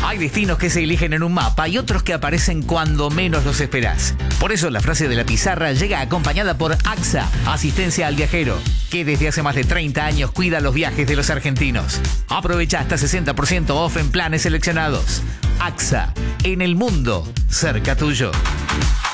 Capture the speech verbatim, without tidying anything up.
Hay destinos que se eligen en un mapa y otros que aparecen cuando menos los esperás. Por eso la frase de la pizarra llega acompañada por AXA, Asistencia al Viajero, que desde hace más de treinta años cuida los viajes de los argentinos. Aprovecha hasta sesenta por ciento off en planes seleccionados. AXA, en el mundo, cerca tuyo.